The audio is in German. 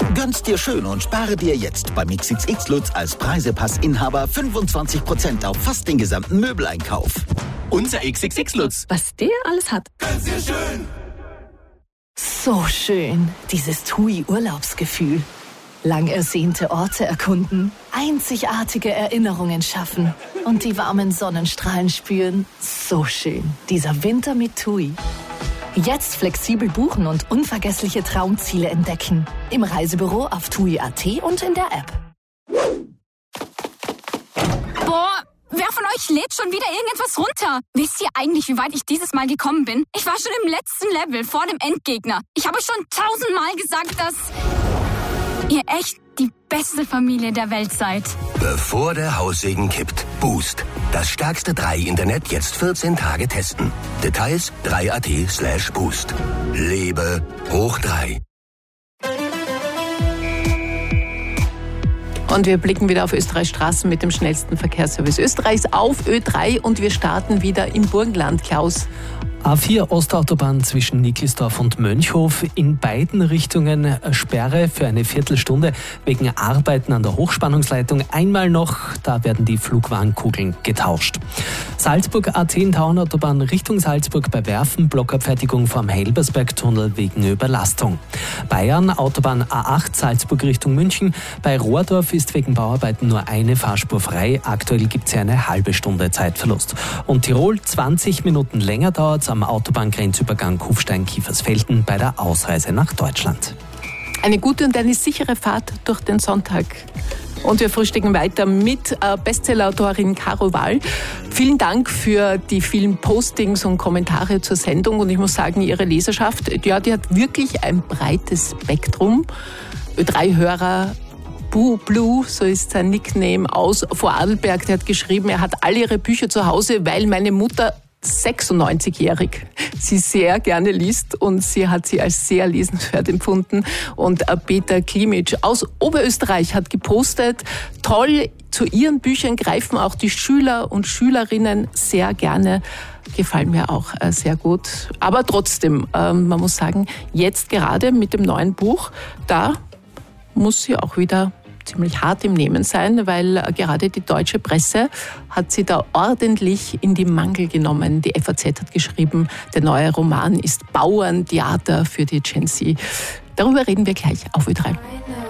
Gönn's dir schön und spare dir jetzt beim XXX Lutz als Preisepass-Inhaber 25% auf fast den gesamten Möbeleinkauf. Unser XXX Lutz. Was der alles hat. Gönn's dir schön. So schön, dieses TUI-Urlaubsgefühl. Lang ersehnte Orte erkunden, einzigartige Erinnerungen schaffen und die warmen Sonnenstrahlen spüren. So schön, dieser Winter mit TUI. Jetzt flexibel buchen und unvergessliche Traumziele entdecken. Im Reisebüro auf TUI.at und in der App. Boah, wer von euch lädt schon wieder irgendetwas runter? Wisst ihr eigentlich, wie weit ich dieses Mal gekommen bin? Ich war schon im letzten Level, vor dem Endgegner. Ich habe schon 1000-mal gesagt, dass ihr echt die beste Familie der Welt seid. Bevor der Haussegen kippt. Boost. Das stärkste 3-Internet jetzt 14 Tage testen. Details 3.at/boost. Lebe hoch 3. Und wir blicken wieder auf Österreichs Straßen mit dem schnellsten Verkehrsservice Österreichs auf Ö3 und wir starten wieder im Burgenland, Klaus. A4 Ostautobahn zwischen Nickelsdorf und Mönchhof. In beiden Richtungen Sperre für eine Viertelstunde wegen Arbeiten an der Hochspannungsleitung. Einmal noch, da werden die Flugwarnkugeln getauscht. Salzburg A10 Tauernautobahn Richtung Salzburg bei Werfen. Blockabfertigung vom Helbersbergtunnel wegen Überlastung. Bayern Autobahn A8 Salzburg Richtung München. Bei Rohrdorf ist wegen Bauarbeiten nur eine Fahrspur frei. Aktuell gibt es eine halbe Stunde Zeitverlust. Und Tirol 20 Minuten länger dauert am Autobahngrenzübergang Kufstein-Kiefersfelden bei der Ausreise nach Deutschland. Eine gute und eine sichere Fahrt durch den Sonntag. Und wir frühstücken weiter mit Bestsellerautorin Caro Wahl. Vielen Dank für die vielen Postings und Kommentare zur Sendung. Und ich muss sagen, Ihre Leserschaft, ja, die hat wirklich ein breites Spektrum. Ö3-Hörer, Boo Blue, so ist sein Nickname, aus Vorarlberg, der hat geschrieben, er hat alle ihre Bücher zu Hause, weil meine Mutter 96-jährig sie sehr gerne liest und sie hat sie als sehr lesenswert empfunden. Und Peter Klimitsch aus Oberösterreich hat gepostet, toll, zu ihren Büchern greifen auch die Schüler und Schülerinnen sehr gerne. Gefallen mir auch sehr gut. Aber trotzdem, man muss sagen, jetzt gerade mit dem neuen Buch, da muss sie auch wieder ziemlich hart im Nehmen sein, weil gerade die deutsche Presse hat sie da ordentlich in die Mangel genommen. Die FAZ hat geschrieben, der neue Roman ist Bauerntheater für die Gen Z. Darüber reden wir gleich auf Ö3.